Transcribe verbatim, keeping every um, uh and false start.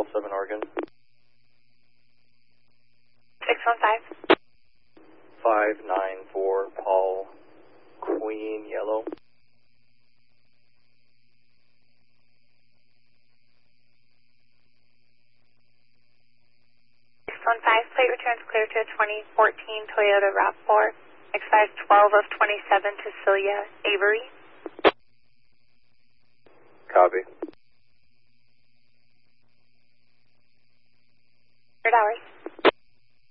twelve seven Oregon. six one five. five nine four Paul, Queen, Yellow. six one five, plate returns clear to a twenty fourteen Toyota RAV four. Expires twelve of twenty-seven to Celia Avery. Copy.